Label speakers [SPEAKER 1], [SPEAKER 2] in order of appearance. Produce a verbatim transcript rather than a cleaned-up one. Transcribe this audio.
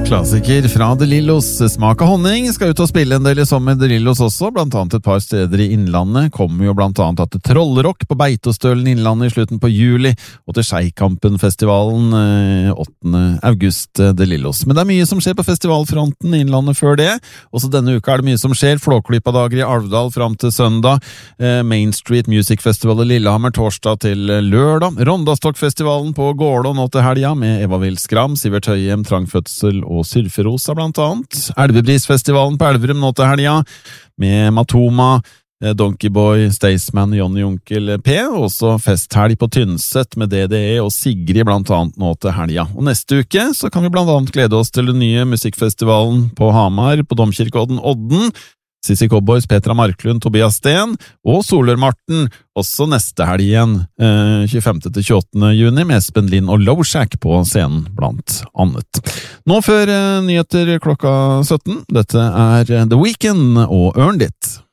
[SPEAKER 1] klassiker fra De Lillos. Smak av honning skal ut og spille en del i sommer De Lillos også, blant annet et par steder i Innlandet. Kommer jo blant annet til Trollrock på Beitostølen Innlandet i slutten på juli, og til Skeikampen-festivalen eh, åttende august De Lillos. Men det er mye som skjer på festivalfronten i Innlandet før det. Også denne uka er det mye som skjer. Flåklypa-dager i Alvdal fram til søndag. Eh, Main Street Music Festival i Lillehammer torsdag til lørdag. Rondastokkfestivalen på Gålå nå til helga med Eva Vilskram, Sivert Høyem, Trangfødsel og Surferosa blant annet. Elvebrisfestivalen på Elverum nå til helga med Matoma, Donkeyboy, Staysman, Johnny Onkel P, og også festhelg på Tynset med D D E og Sigrid blant annet nå til helga. Og neste uke så kan vi blant annet glede oss til den nye musikkfestivalen på Hamar, på Domkirkeodden Odden, Sissi Cowboys, Petra Marklund, Tobias Sten og Solør-Marten, også neste helg igjen, eh, tjuefemte til tjueåttende juni, med Espen Lind og Lowshack på scenen, blant annet. Nå før eh, nyheter klokka sytten, dette er The Weeknd og Earned It.